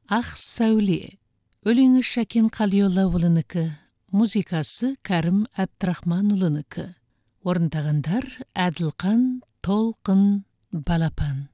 Ақ сәуле. Өлеңі Шәкен Қалиоллаұлынікі, музыкасы Кәрім Әбдірахманұлынікі. Орындағандар Әділқан, Толқын, Балапан.